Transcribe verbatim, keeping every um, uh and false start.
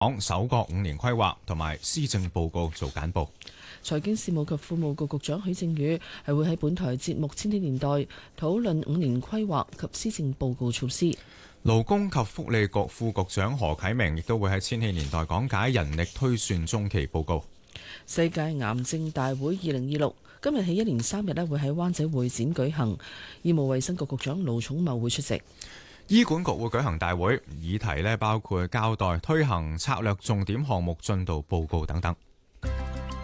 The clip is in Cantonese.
黨首個五年規劃同埋施政報告做簡報。 財經事務及庫務局局長許正宇係會喺本台節目《千禧年代》討論五年規劃及施政報告措施。 勞工及福利局副局長何啟明亦都會喺《千禧年代》講解人力推算中期報告。 世界癌症大會二零二六今日起一連三日咧會喺灣仔會展舉行，醫務衛生局局長盧寵茂會出席。 醫管局會舉行大會，議題咧包括交代推行策略重點項目進度報告等等。